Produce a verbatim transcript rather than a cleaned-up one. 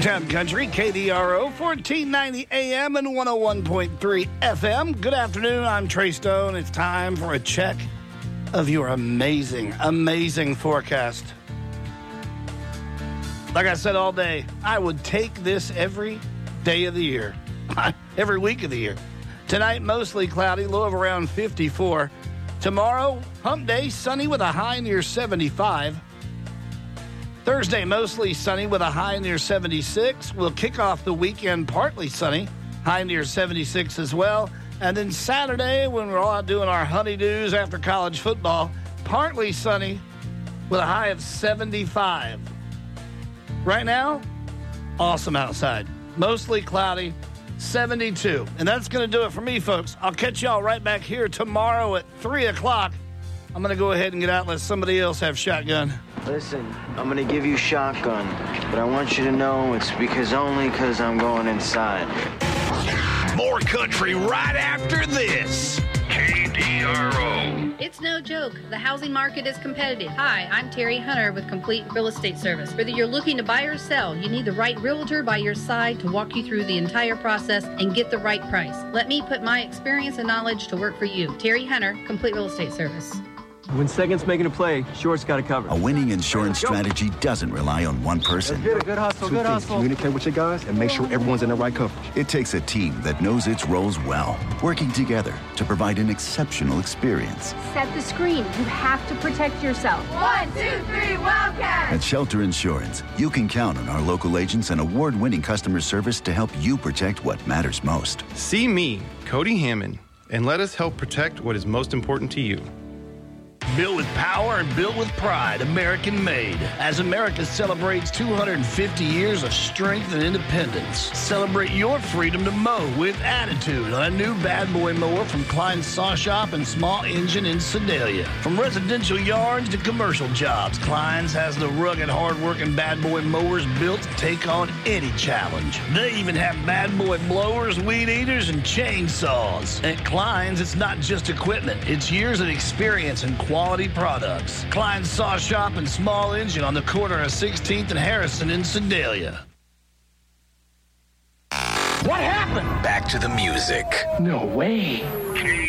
Town Country, K D R O, fourteen ninety A M and one oh one point three F M. Good afternoon, I'm Trey Stone. It's time for a check of your amazing, amazing forecast. Like I said all day, I would take this every day of the year, every week of the year. Tonight, mostly cloudy, low of around fifty-four. Tomorrow, hump day, sunny with a high near seventy-five. Thursday, mostly sunny with a high near seventy-six. We'll kick off the weekend partly sunny, high near seventy-six as well. And then Saturday, when we're all out doing our honeydews after college football, partly sunny with a high of seventy-five. Right now, awesome outside. Mostly cloudy, seventy-two. And that's going to do it for me, folks. I'll catch y'all right back here tomorrow at three o'clock. I'm going to go ahead and get out and let somebody else have shotgun. Listen, I'm gonna give you shotgun, but I want you to know it's because only because I'm going inside. More country right after this. K D R O. It's no joke. The housing market is competitive. Hi, I'm Terry Hunter with Complete Real Estate Service. Whether you're looking to buy or sell, you need the right realtor by your side to walk you through the entire process and get the right price. Let me put my experience and knowledge to work for you. Terry Hunter, Complete Real Estate Service. When second's making a play, short's got to cover. A winning insurance strategy doesn't rely on one person. Good, good hustle, Two good things. hustle. Communicate with your guys and make sure everyone's in the right coverage. It takes a team that knows its roles well, working together to provide an exceptional experience. Set the screen. You have to protect yourself. One, two, three, Wildcats! At Shelter Insurance, you can count on our local agents and award-winning customer service to help you protect what matters most. See me, Cody Hammond, and let us help protect what is most important to you. Built with power and built with pride, American made. As America celebrates two hundred fifty years of strength and independence, celebrate your freedom to mow with attitude on a new Bad Boy mower from Klein's Saw Shop and Small Engine in Sedalia. From residential yards to commercial jobs, Klein's has the rugged, hard-working Bad Boy mowers built to take on any challenge. They even have Bad Boy blowers, weed eaters, and chainsaws. At Klein's, it's not just equipment. It's years of experience and quality. Quality products. Klein's Saw Shop and Small Engine on the corner of sixteenth and Harrison in Sedalia. What happened? Back to the music. No way. K